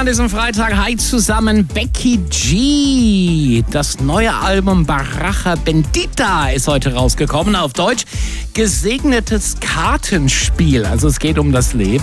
an diesem Freitag. Hi zusammen, Becky G. Das neue Album Baraja Bendita ist heute rausgekommen. Auf Deutsch gesegnetes Kartenspiel. Also es geht um das Leben.